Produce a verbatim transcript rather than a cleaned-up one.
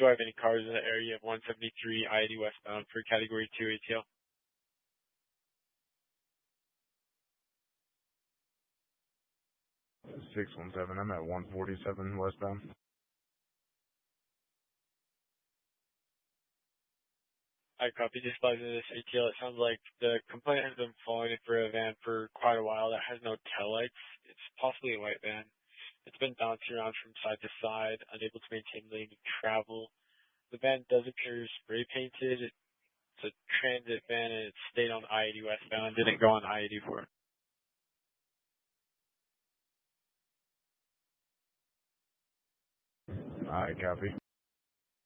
do I have any cars in the area of one seventy-three I eighty westbound for Category two A T L? six one seven, I'm at one forty-seven westbound. I copy this by this A T L. It sounds like the complaint has been following it for a van for quite a while that has no taillights. It's possibly a white van. It's been bouncing around from side to side, unable to maintain lane of travel. The van does appear spray painted. It's a transit van and it stayed on I eighty westbound, didn't go on I eighty-four. Alright, copy.